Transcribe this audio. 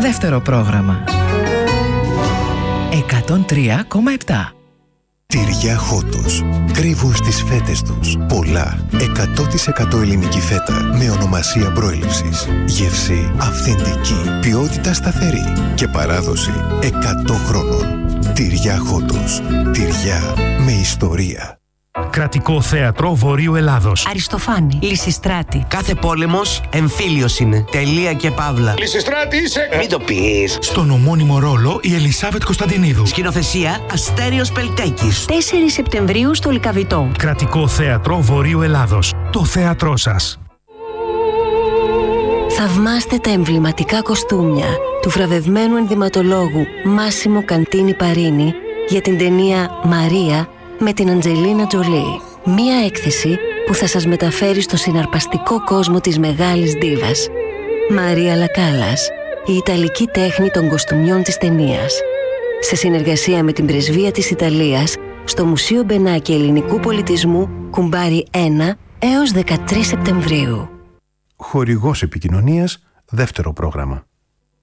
δεύτερο πρόγραμμα. 103,7. Τυριά Χότος. Κρύβουν στις φέτες τους πολλά 100% ελληνική φέτα με ονομασία προέλευσης. Γεύση αυθεντική, ποιότητα σταθερή και παράδοση 100 χρόνων. Τυριά Χότος. Τυριά με ιστορία. Κρατικό Θέατρο Βορείου Ελλάδος. Αριστοφάνη. Λυσιστράτη. Κάθε πόλεμος εμφύλιος είναι. Τελεία και παύλα. Λυσιστράτη είσαι! Μην το πεις. Στον ομώνυμο ρόλο η Ελισάβετ Κωνσταντινίδου. Σκηνοθεσία Αστέριος Πελτέκης. 4 Σεπτεμβρίου στο Λυκαβητό. Κρατικό Θέατρο Βορείου Ελλάδος. Το θέατρό σας. Θαυμάστε τα εμβληματικά κοστούμια του βραβευμένου ενδυματολόγου Μάσιμο Καντίνι Παρίνι για την ταινία «Μαρία» με την Αντζελίνα Τζολί. Μία έκθεση που θα σας μεταφέρει στο συναρπαστικό κόσμο της μεγάλης ντίβας. Μαρία Λακάλας, η ιταλική τέχνη των κοστούμιών της ταινίας. Σε συνεργασία με την Πρεσβεία της Ιταλίας στο Μουσείο Μπενάκη Ελληνικού Πολιτισμού, Κουμπάρι 1 έως 13 Σεπτεμβρίου. Χορηγός επικοινωνίας, δεύτερο πρόγραμμα.